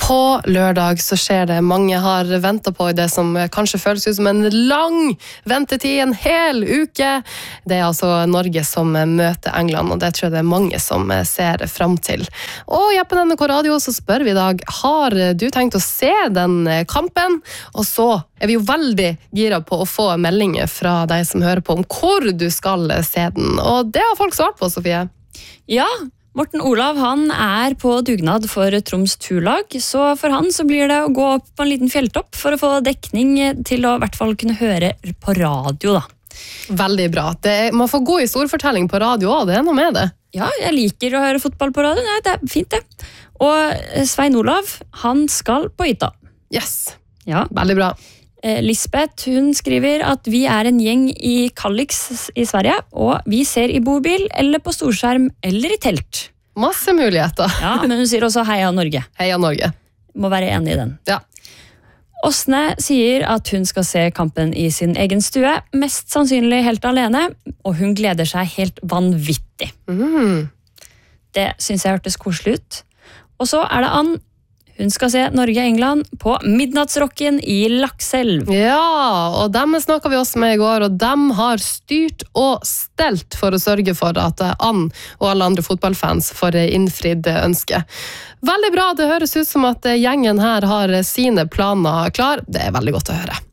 På lørdag så skjer det. Mange har ventet på det som kanskje føles ut som en lang ventetid, en hel uke. Det altså Norge som møter England, og det tror jeg det er mange som ser frem til. Og i appen NRK Radio så spør vi i dag, har du tenkt å se den kampen? Og så er vi jo veldig gira på å få meldinger fra deg som hører på om hvor du skal se den. Og det har folk svart på, Sofie. Ja, Morten Olav han på dugnad for Troms Turlag, så for han så blir det å gå opp på en liten fjelltopp for å få dekning til å i hvert fall kunne høre på radio da. Veldig bra. Man får gå i storfortelling på radio også, det er noe med det. Ja, jeg liker å høre fotball på radio, nei, det fint det. Og Svein Olav, han skal på hytta. Yes, ja. Veldig bra. Lisbeth, hun skriver at vi en gjeng i Kalix i Sverige, og vi ser i bobil, eller på storskjerm, eller i telt. Masse muligheter. Ja, men hun sier også Heia Norge. Heia Norge. Må være enig i den. Ja. Åsne sier at hun skal se kampen i sin egen stue, mest sannsynlig helt alene, og hun gleder seg helt vanvittig. Det synes jeg hørtes koselig ut. Og så det Ann. Hun skal se Norge-England på midnattsrocken i Lakselv. Ja, og dem snakket vi også med i går, og dem har styrt og stelt for å sørge for at Ann og alle andre fotballfans får innfridd ønske. Veldig bra, det høres ut som at gjengen her har sine planer klar. Det veldig godt å høre.